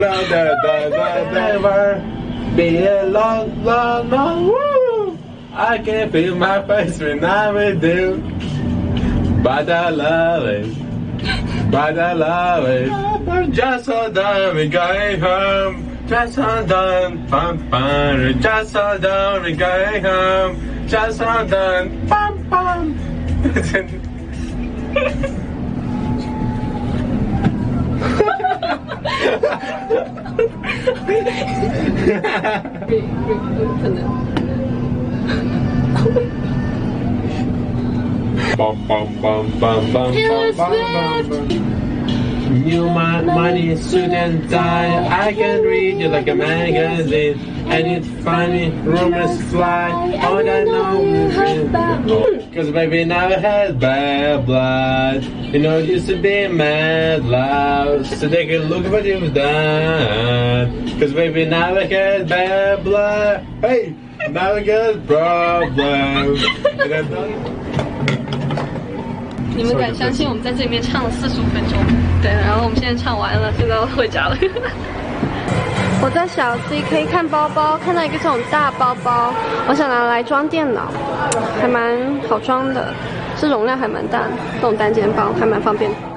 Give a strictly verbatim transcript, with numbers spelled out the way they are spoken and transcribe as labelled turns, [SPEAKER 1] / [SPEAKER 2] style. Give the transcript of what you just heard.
[SPEAKER 1] Never be alone, alone, alone. Woo! I can feel my face when I'm with you, but I love it, but I love it. Just so done, we going home. Just so done, pam pam. Just so done, we going home. Just so done, pam pam.
[SPEAKER 2] 可能。
[SPEAKER 1] Bum bum bum bum bum bum bum bum. New money suit and tie. I can read you like a magazine, and it's funny. Rumors fly. All I know is cause baby never had bad blood. You know it used to be mad loud, so they can look what you've done. Cause baby never had bad blood. Hey, never got problems.
[SPEAKER 2] 你们敢相信我们在这里面唱了四十五分钟？对，然后我们现在唱完了，现在要回家了。我在小 C K 看包包，看到一个这种大包包，我想拿来装电脑，还蛮好装的，是容量还蛮大的，这种单肩包还蛮方便的。